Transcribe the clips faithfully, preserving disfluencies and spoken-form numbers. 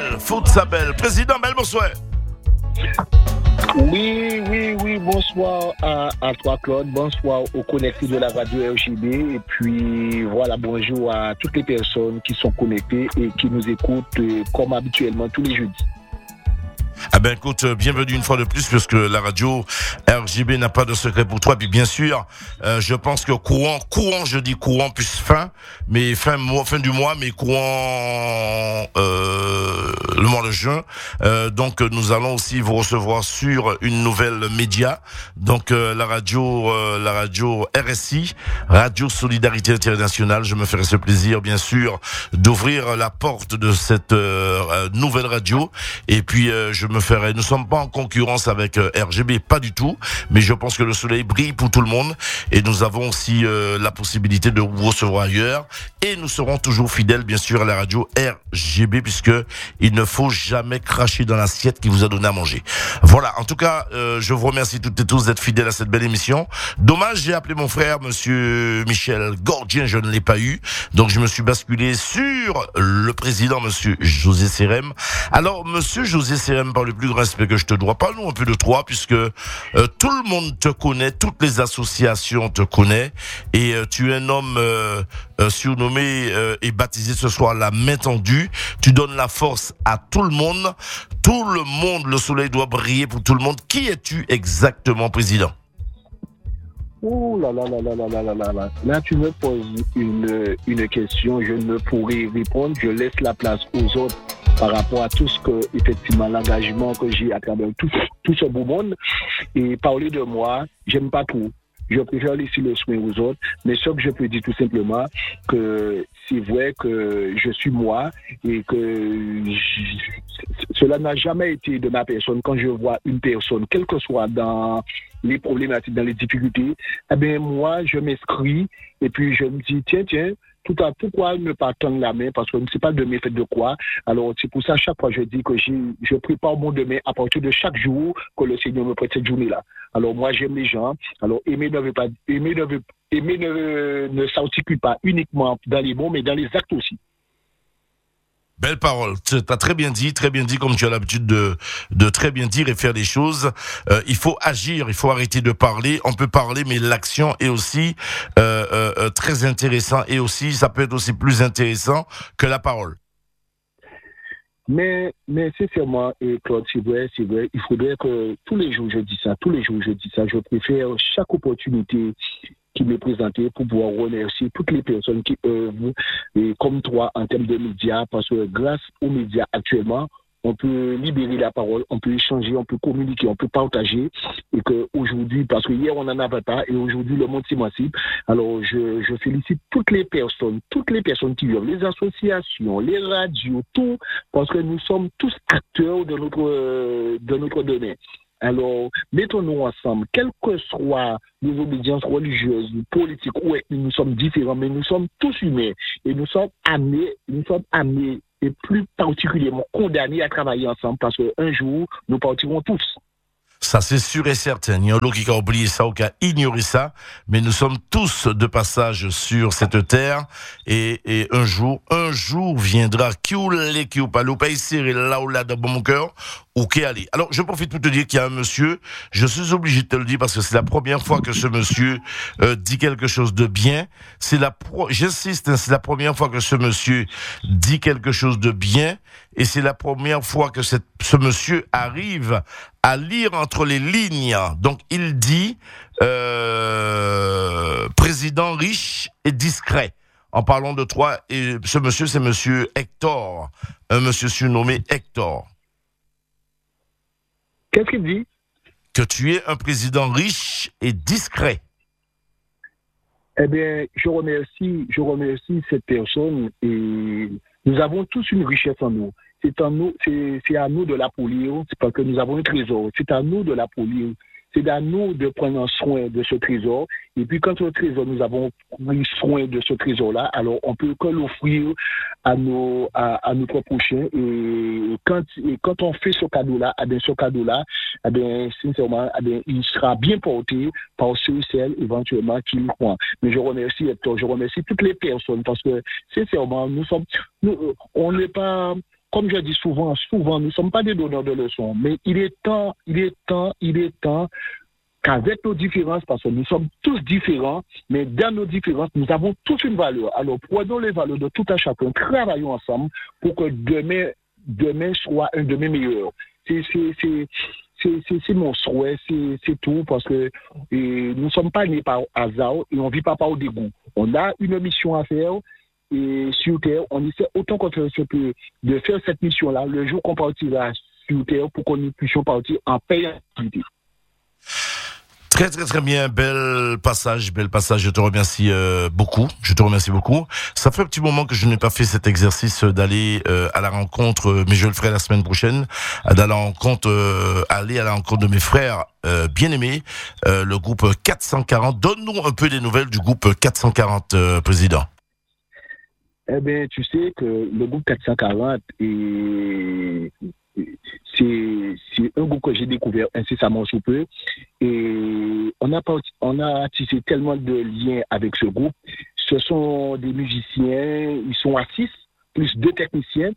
Foutsabel. Président, bel bonsoir. Oui, oui, oui, bonsoir à, à toi Claude, bonsoir aux connectés de la radio R J B et puis voilà, bonjour à toutes les personnes qui sont connectées et qui nous écoutent euh, comme habituellement tous les jeudis. Ah ben écoute, bienvenue une fois de plus puisque la radio R J B n'a pas de secret pour toi. Puis bien sûr, euh, je pense que courant, courant, je dis courant plus fin, mais fin mois, fin du mois, mais courant euh, le mois de juin. Euh, donc nous allons aussi vous recevoir sur une nouvelle média. Donc euh, la radio, euh, la radio R S I, Radio Solidarité Internationale. Je me ferai ce plaisir, bien sûr, d'ouvrir la porte de cette euh, nouvelle radio. Et puis euh, je me ferai. Nous ne sommes pas en concurrence avec euh, R G B, pas du tout, mais je pense que le soleil brille pour tout le monde et nous avons aussi euh, la possibilité de vous recevoir ailleurs et nous serons toujours fidèles bien sûr à la radio R G B puisque il ne faut jamais cracher dans l'assiette qui vous a donné à manger. Voilà, en tout cas, euh, je vous remercie toutes et tous d'être fidèles à cette belle émission. Dommage, j'ai appelé mon frère monsieur Michel Gordien, je ne l'ai pas eu, donc je me suis basculé sur le président monsieur José Sérem. Alors monsieur José Sérem, par le plus grand respect que je te dois, parle-nous un peu de toi, puisque euh, tout le monde te connaît, toutes les associations te connaissent, et euh, tu es un homme euh, euh, surnommé euh, et baptisé ce soir la main tendue. Tu donnes la force à tout le monde. Tout le monde, le soleil doit briller pour tout le monde. Qui es-tu exactement, président? Ouh là là là là là là là là là. Là, tu me poses une, une question, je ne pourrai répondre, je laisse la place aux autres par rapport à tout ce que, effectivement, l'engagement que j'ai à travers tout, tout ce beau monde. Et parler de moi, j'aime pas tout. Je préfère laisser le soin aux autres, mais ce que je peux dire tout simplement, que c'est vrai que je suis moi et que je, cela n'a jamais été de ma personne. Quand je vois une personne, quel que soit dans les problématiques, dans les difficultés, eh bien moi, je m'inscris et puis je me dis, tiens, tiens, tout à pourquoi ne pas tendre la main, parce que je ne sais pas demain fait de quoi. Alors c'est pour ça, chaque fois, je dis que j'ai, je prépare mon demain à partir de chaque jour que le Seigneur me prête cette journée-là. Alors moi, j'aime les gens. Alors aimer ne veut pas, aimer ne veut, aimer ne, ne s'articule pas uniquement dans les mots, mais dans les actes aussi. Belle parole, tu as très bien dit, très bien dit, comme tu as l'habitude de, de très bien dire et faire des choses. Euh, il faut agir, il faut arrêter de parler. On peut parler, mais l'action est aussi euh, euh, très intéressant et aussi, ça peut être aussi plus intéressant que la parole. Mais, mais sincèrement, et Claude, c'est vrai, c'est vrai, il faudrait que tous les jours je dis ça, tous les jours je dis ça, je préfère chaque opportunité qui m'est présentée pour pouvoir remercier toutes les personnes qui œuvrent et comme toi en termes de médias, parce que grâce aux médias actuellement, on peut libérer la parole, on peut échanger, on peut communiquer, on peut partager, et que aujourd'hui, parce que hier on n'en avait pas, et aujourd'hui le monde s'émancipe. Alors je, je félicite toutes les personnes, toutes les personnes qui vivent, les associations, les radios, tout, parce que nous sommes tous acteurs de notre de notre domaine. Alors, mettons-nous ensemble, quelles que soient nos obédiences religieuses, politiques ou ethniques, nous sommes différents, mais nous sommes tous humains, et nous sommes amenés, nous sommes amenés et plus particulièrement condamnés à travailler ensemble parce qu'un jour, nous partirons tous. Ça, c'est sûr et certain. Il y a un qui a oublié ça ou qui a ignoré ça, mais nous sommes tous de passage sur cette terre et, et un jour, un jour viendra qui ou les qui ou pas, le pays serré là ou là dans mon cœur ou qui allait. Alors, je profite pour te dire qu'il y a un monsieur, je suis obligé de te le dire parce que c'est la première fois que ce monsieur euh, dit quelque chose de bien. C'est la pro... J'insiste, hein, c'est la première fois que ce monsieur dit quelque chose de bien et c'est la première fois que cette... ce monsieur arrive à lire entre les lignes. Donc, il dit euh, président riche et discret. En parlant de toi, et ce monsieur, c'est monsieur Hector, un monsieur surnommé Hector. Qu'est-ce qu'il dit? Que tu es un président riche et discret. Eh bien, je remercie, je remercie cette personne et nous avons tous une richesse en nous. C'est, en nous, c'est, c'est à nous de la polir, c'est parce que nous avons un trésor. C'est à nous de la polir. C'est à nous de prendre soin de ce trésor. Et puis, quand le trésor, nous avons pris soin de ce trésor-là, alors on peut que l'offrir à nos, à, à notre prochain. Et quand, et quand on fait ce cadeau-là, eh bien, ce cadeau-là, eh bien, sincèrement, eh bien, il sera bien porté par ceux et celles éventuellement qui le croient. Mais je remercie Hector, je remercie toutes les personnes parce que, sincèrement, nous sommes, nous, on n'est pas, comme je dis souvent, souvent, nous ne sommes pas des donneurs de leçons, mais il est temps, il est temps, il est temps qu'avec nos différences, parce que nous sommes tous différents, mais dans nos différences, nous avons tous une valeur. Alors, prenons les valeurs de tout un chacun, travaillons ensemble pour que demain, demain soit un demain meilleur. C'est, c'est, c'est, c'est, c'est, c'est mon souhait, c'est, c'est tout, parce que et, nous ne sommes pas nés par hasard et on ne vit pas par dégoût. On a une mission à faire. Et sur Terre, on essaie autant qu'on peut de faire cette mission-là le jour qu'on partira sur Terre pour que nous puissions partir en paix et en sécurité. Très très très bien, bel passage, bel passage. Je te remercie euh, beaucoup. Je te remercie beaucoup. Ça fait un petit moment que je n'ai pas fait cet exercice d'aller euh, à la rencontre, mais je le ferai la semaine prochaine. D'aller à la rencontre, euh, aller à la rencontre de mes frères euh, bien aimés, euh, le groupe quatre cent quarante. Donne-nous un peu des nouvelles du groupe quatre cent quarante, euh, président. Eh bien, tu sais que le groupe quatre cent quarante est c'est, c'est un groupe que j'ai découvert incessamment sous peu. Et on a, on a tissé tellement de liens avec ce groupe. Ce sont des musiciens, ils sont à six, plus deux techniciens.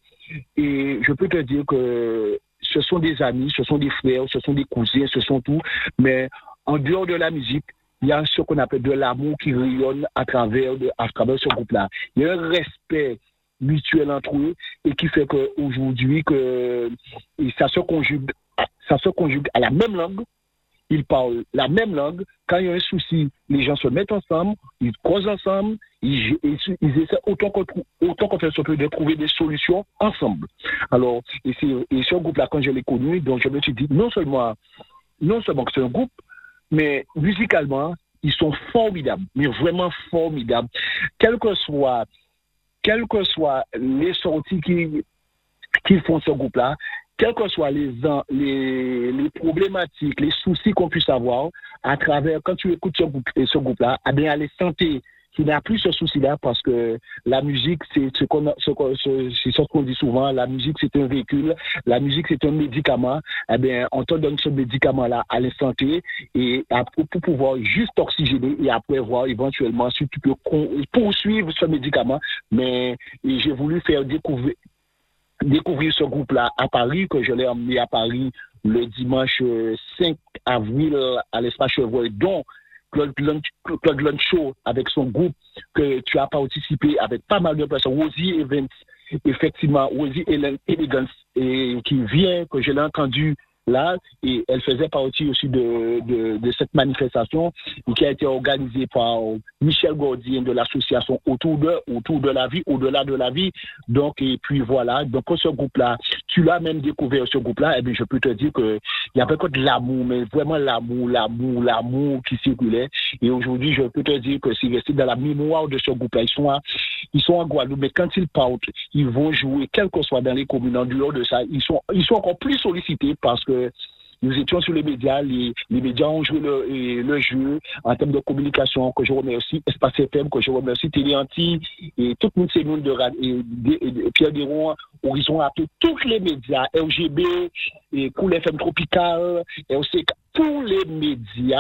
Et je peux te dire que ce sont des amis, ce sont des frères, ce sont des cousins, ce sont tout. Mais en dehors de la musique, il y a ce qu'on appelle de l'amour qui rayonne à travers, de, à travers ce groupe-là. Il y a un respect mutuel entre eux et qui fait qu'aujourd'hui, que, ça, se conjugue, ça se conjugue à la même langue. Ils parlent la même langue. Quand il y a un souci, les gens se mettent ensemble, ils causent ensemble, ils, ils, ils essaient autant qu'on, autant qu'on fait se peut de trouver des solutions ensemble. Alors, et, c'est, et ce groupe-là, quand je l'ai connu, donc je me suis dit, non seulement, non seulement que c'est un groupe, mais musicalement, ils sont formidables, mais vraiment formidables. Quelles que soient, quelles que soient les sorties qu'ils, qu'ils font ce groupe-là, quelles que soient les, les, les problématiques, les soucis qu'on puisse avoir, à travers, quand tu écoutes ce, groupe, ce groupe-là, eh bien, les santé qui n'a plus ce souci-là parce que la musique, c'est ce qu'on, a, ce, ce, c'est ce qu'on dit souvent, la musique, c'est un véhicule, la musique, c'est un médicament. Eh bien, on te donne ce médicament-là à la santé et pour, pour pouvoir juste oxygéner et après voir éventuellement si tu peux poursuivre ce médicament. Mais j'ai voulu faire découvrir, découvrir ce groupe-là à Paris, que je l'ai emmené à Paris le dimanche cinq avril à l'Espace Chevreuil, dont Claude Lunch Show avec son groupe que tu as participé avec pas mal de personnes, Rosie Evans, effectivement, Rosie Elegance, et qui vient, que je l'ai entendu là, et elle faisait partie aussi de, de, de cette manifestation qui a été organisée par Michel Gordien de l'association Autour de, autour de la vie, au-delà de la vie. Donc, et puis voilà, donc ce groupe-là, tu l'as même découvert ce groupe-là, et bien je peux te dire qu'il y avait que de l'amour, mais vraiment l'amour, l'amour, l'amour qui circulait. Et aujourd'hui, je peux te dire que c'est resté dans la mémoire de ce groupe-là. Ils sont à, ils sont en Guadeloupe, mais quand ils partent, ils vont jouer, quel que soit dans les communes, en dehors de ça, ils sont, ils sont encore plus sollicités parce que nous étions sur les médias, les, les médias ont joué le, le jeu en termes de communication, que je remercie, Espace F M, que je remercie Télé Antilles et tout le monde, c'est nous de, et, et, et Pierre Deron, Horizon Appelé, tous les médias, R G B, et Cool F M Tropical, et aussi tous les médias